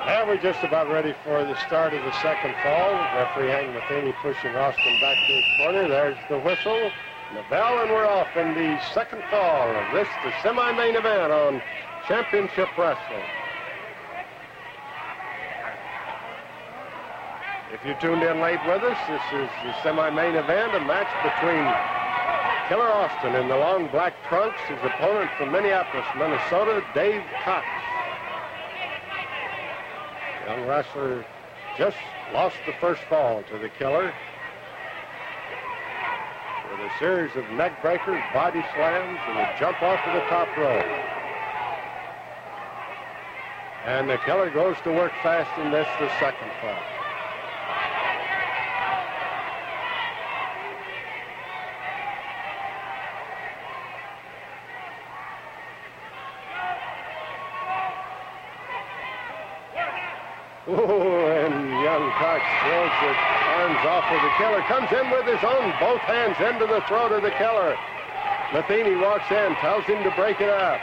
And we're just about ready for the start of the second fall. Referee Hank Matheny pushing Austin back to his corner. There's the whistle and the bell, and we're off in the second fall of this, the semi-main event on Championship Wrestling. If you tuned in late with us, this is the semi-main event, a match between Killer Austin in the long black trunks, his opponent from Minneapolis, Minnesota, Dave Cox. Young wrestler just lost the first fall to the Killer with a series of neck breakers, body slams, and a jump off of the top rope. And the Killer goes to work fast in this, the second fall. Oh, and young Cox throws his arms off of the Killer. Comes in with his own both hands into the throat of the Killer. Matheny walks in, tells him to break it up.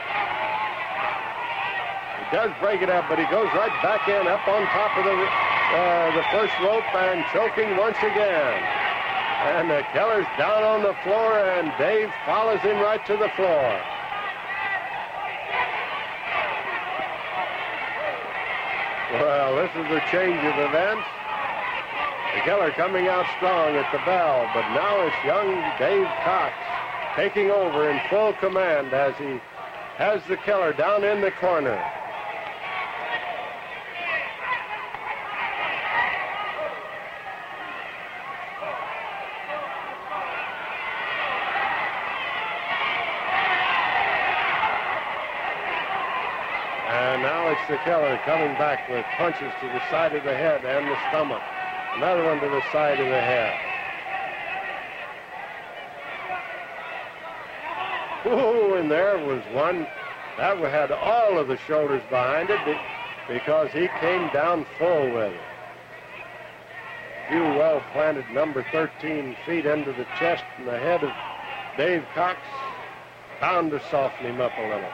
He does break it up, but he goes right back in, up on top of the first rope and choking once again. And the Killer's down on the floor, and Dave follows him right to the floor. Well, this is a change of events. The Killer coming out strong at the bell, but now it's young Dave Cox taking over in full command as he has the Killer down in the corner. And now it's the Killer coming back with punches to the side of the head and the stomach. Another one to the side of the head. Ooh, and there was one that had all of the shoulders behind it because he came down full with it. Few well-planted number 13 feet into the chest and the head of Dave Cox, bound to soften him up a little.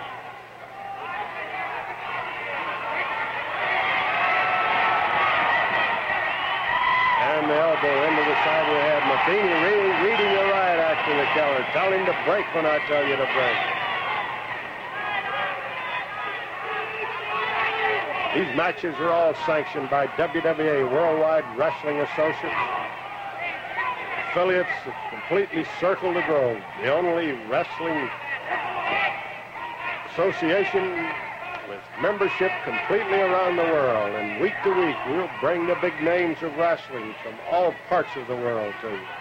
And the elbow into the side of the head. Matheny reading the riot act to the Killer. Tell him to break when I tell you to break. These matches are all sanctioned by WWA, Worldwide Wrestling Associates. Affiliates that completely circle the globe. The only wrestling association with membership completely around the world. And week to week, we'll bring the big names of wrestling from all parts of the world to you.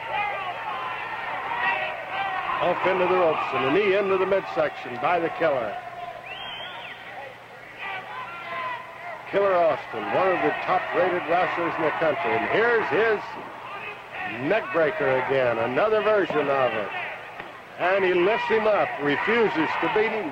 Off into the ropes and a knee into the midsection by the Killer. Killer Austin, one of the top-rated wrestlers in the country. And here's his neck breaker again, another version of it. And he lifts him up, refuses to beat him.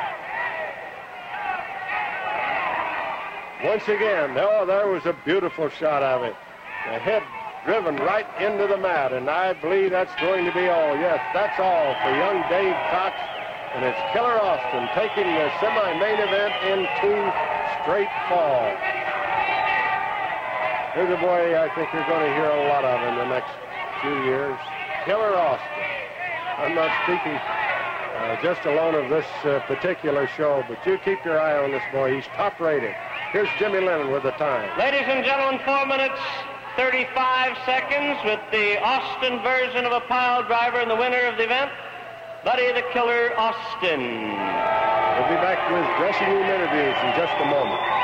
Once again, oh, there was a beautiful shot of it. The head driven right into the mat, and I believe that's going to be all. Yes, that's all for young Dave Cox, and it's Killer Austin taking the semi-main event in 2 straight falls. Here's a boy I think you're going to hear a lot of in the next few years, Killer Austin. I'm not speaking just alone of this particular show, but you keep your eye on this boy. He's top-rated. Here's Jimmy Lennon with the time. Ladies and gentlemen, 4 minutes, 35 seconds with the Austin version of a pile driver and the winner of the event, Buddy the Killer Austin. We'll be back with dressing room interviews in just a moment.